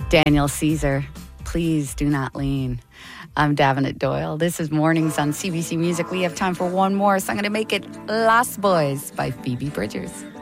Daniel Caesar, Please Do Not Lean. I'm Davenant Doyle. This is Mornings on CBC Music. We have time for one more, so I'm going to make it Lost Boys by Phoebe Bridgers.